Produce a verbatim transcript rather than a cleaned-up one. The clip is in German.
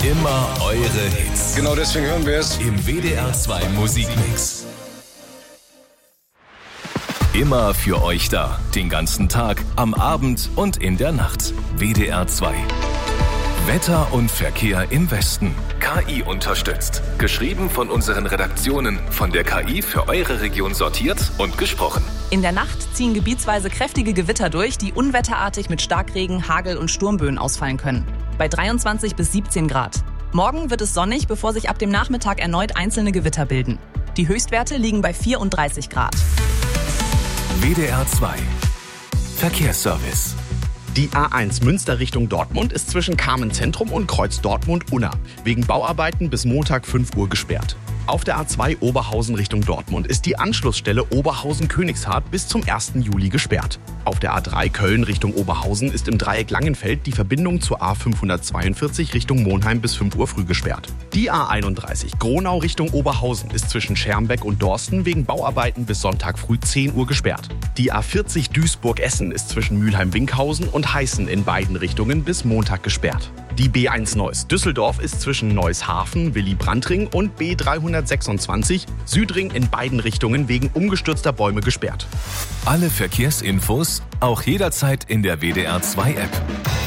Immer eure Hits. Genau deswegen hören wir es im W D R zwei Musikmix. Immer für euch da. Den ganzen Tag, am Abend und in der Nacht. W D R zwei. Wetter und Verkehr im Westen. K I unterstützt. Geschrieben von unseren Redaktionen. Von der K I für eure Region sortiert und gesprochen. In der Nacht ziehen gebietsweise kräftige Gewitter durch, die unwetterartig mit Starkregen, Hagel und Sturmböen ausfallen können. Bei dreiundzwanzig bis siebzehn Grad. Morgen wird es sonnig, bevor sich ab dem Nachmittag erneut einzelne Gewitter bilden. Die Höchstwerte liegen bei vierunddreißig Grad. W D R zwei. Verkehrsservice. Die A eins Münster Richtung Dortmund ist zwischen Carmen-Zentrum und Kreuz Dortmund-Unna wegen Bauarbeiten bis Montag fünf Uhr gesperrt. Auf der A zwei Oberhausen Richtung Dortmund ist die Anschlussstelle Oberhausen-Königshardt bis zum ersten Juli gesperrt. Auf der A drei Köln Richtung Oberhausen ist im Dreieck Langenfeld die Verbindung zur A fünfhundertzweiundvierzig Richtung Monheim bis fünf Uhr früh gesperrt. Die A einunddreißig Gronau Richtung Oberhausen ist zwischen Schermbeck und Dorsten wegen Bauarbeiten bis Sonntag früh zehn Uhr gesperrt. Die A vierzig Duisburg-Essen ist zwischen Mülheim-Winkhausen und Heißen in beiden Richtungen bis Montag gesperrt. Die B eins Neuss Düsseldorf ist zwischen Neuss-Hafen, Willy-Brandt-Ring und B dreihundertsechsundzwanzig Südring in beiden Richtungen wegen umgestürzter Bäume gesperrt. Alle Verkehrsinfos auch jederzeit in der W D R zwei App.